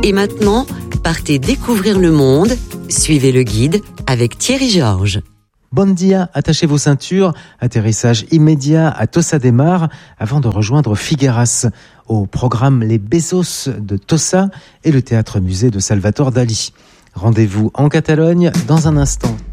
Et maintenant, partez découvrir le monde. Suivez le guide avec Thierry Georges. Bon dia, attachez vos ceintures, atterrissage immédiat à Tossa de Mar avant de rejoindre Figueras. Au programme Les Bezos de Tossa et le théâtre-musée de Salvatore Dali. Rendez-vous en Catalogne dans un instant.